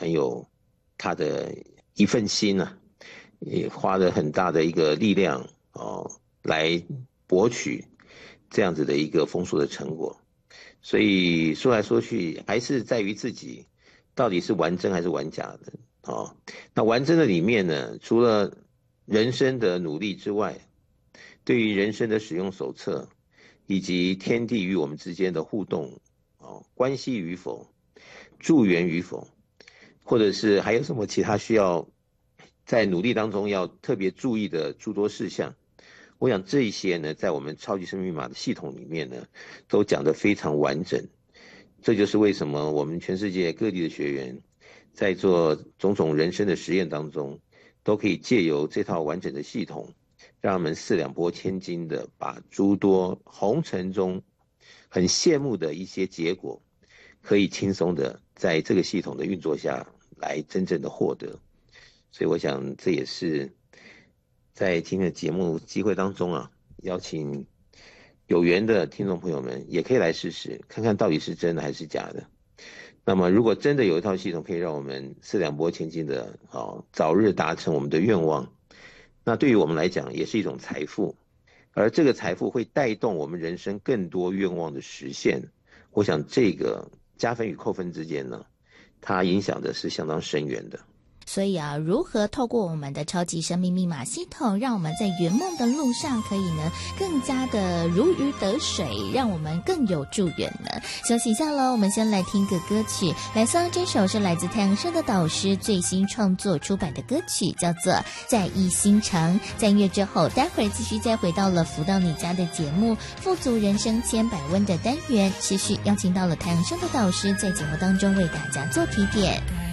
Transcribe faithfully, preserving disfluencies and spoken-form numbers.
很有他的一份心啊，也花了很大的一个力量哦，来博取这样子的一个丰硕的成果。所以说来说去，还是在于自己到底是玩真还是玩假的哦。那玩真的里面呢，除了人生的努力之外，对于人生的使用手册，以及天地与我们之间的互动哦，关系与否，助缘与否，或者是还有什么其他需要在努力当中要特别注意的诸多事项，我想这一些呢，在我们超级生命密码的系统里面呢，都讲得非常完整。这就是为什么我们全世界各地的学员在做种种人生的实验当中，都可以借由这套完整的系统，让我们四两拨千斤的把诸多红尘中很羡慕的一些结果，可以轻松的在这个系统的运作下来真正的获得。所以我想这也是在今天的节目机会当中啊，邀请有缘的听众朋友们也可以来试试，看看到底是真的还是假的。那么如果真的有一套系统可以让我们四两拨千斤的、哦、早日达成我们的愿望，那对于我们来讲也是一种财富，而这个财富会带动我们人生更多愿望的实现。我想这个加分与扣分之间呢，它影响的是相当深远的。 所以啊，如何透过我们的超级生命密码系统，让我们在圆梦的路上可以呢更加的如鱼得水，让我们更有助缘呢？休息一下喽，我们先来听个歌曲，来送这首是来自太阳升的导师最新创作出版的歌曲，叫做《在意心肠》。在音乐之后，待会儿继续再回到了福到你家的节目，富足人生千百温的单元，持续邀请到了太阳升的导师在节目当中为大家做提点。